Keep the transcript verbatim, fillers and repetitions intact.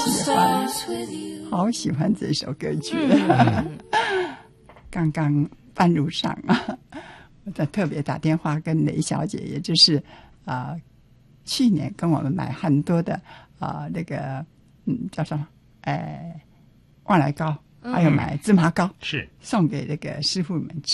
喜欢，好喜欢这首歌曲。嗯、刚刚半路上啊，我在特别打电话跟雷小姐，也就是啊、呃，去年跟我们买很多的啊、呃、那个嗯叫什么哎旺来糕，还有买芝麻糕， 是送给那个师傅们吃。